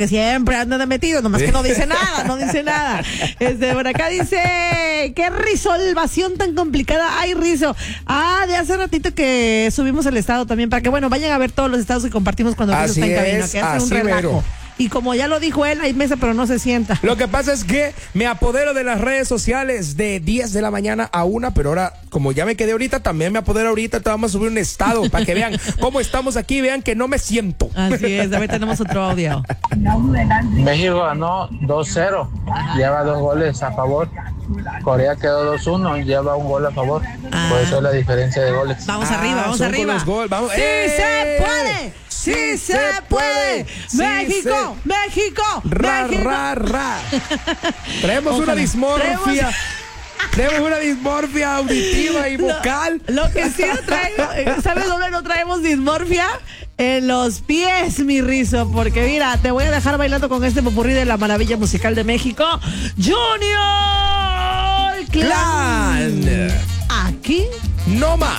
porque siempre anda de metido, nomás que no dice nada, no dice nada. Por acá dice, qué risolvación tan complicada. Ay, Rizo. De hace ratito que subimos el estado también, para que, bueno, vayan a ver todos los estados que compartimos cuando Rizo está en cabina, que hace un relajo. Mero. Y como ya lo dijo él, hay mesa pero no se sienta. Lo que pasa es que me apodero de las redes sociales de 10 de la mañana a 1, pero ahora, como ya me quedé ahorita, también me apodero ahorita, te vamos a subir un estado para que vean cómo estamos aquí, vean que no me siento. Así es, a ver, tenemos otro audio. México ganó 2-0, lleva 2 goles a favor. Corea quedó 2-1, lleva 1 gol a favor. Por eso es la diferencia de goles. Vamos arriba, vamos arriba. Vamos. ¡Sí se puede! ¡Sí se puede! ¡México! ¡México! Traemos una dismorfia. Tenemos una dismorfia auditiva y vocal. Lo que sí no traigo, ¿sabes dónde no traemos dismorfia? En los pies, mi Rizo, porque mira, te voy a dejar bailando con este popurrí de la maravilla musical de México, Junior Clan. Aquí No más.